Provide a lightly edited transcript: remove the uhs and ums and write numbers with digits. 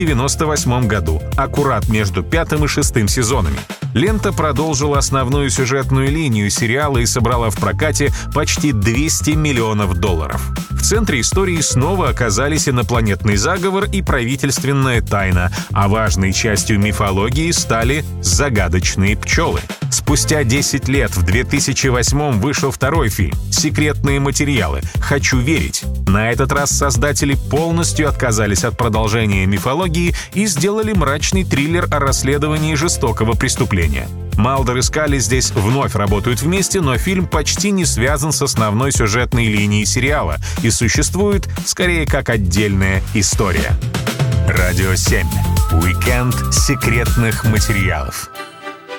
1998 году, аккурат между 5-м и 6-м сезонами. Лента продолжила основную сюжетную линию сериала и собрала в прокате почти $200 миллионов. В центре истории снова оказались инопланетный заговор и правительственная тайна, а важной частью мифологии стали загадочные пчелы. Спустя 10 лет, в 2008-м, вышел второй фильм «Секретные материалы. Хочу верить». На этот раз создатели полностью отказались от продолжения мифологии и сделали мрачный триллер о расследовании жестокого преступления. Малдер и Скалли здесь вновь работают вместе, но фильм почти не связан с основной сюжетной линией сериала и существует скорее как отдельная история. Радио 7. Уикенд секретных материалов.